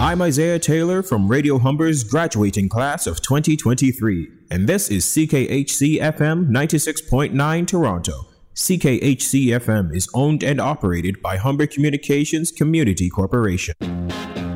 I'm Isaiah Taylor from Radio Humber's graduating class of 2023, and this is CKHC FM 96.9 Toronto. CKHC FM is owned and operated by Humber Communications Community Corporation.